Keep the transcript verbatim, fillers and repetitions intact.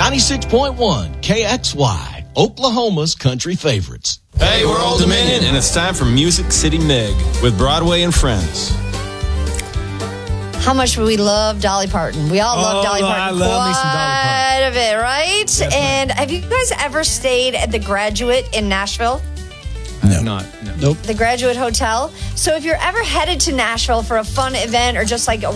ninety-six point one K X Y, Oklahoma's country favorites. Hey, we're Old Dominion, and it's time for Music City Mig with Broadway and Friends. How much we love Dolly Parton. We all love Oh, Dolly Parton. I love me some Dolly Parton. Quite a bit, right? Definitely. And have you guys ever stayed at the Graduate in Nashville? No. Not. No. Nope. The Graduate Hotel. So if you're ever headed to Nashville for a fun event or just like a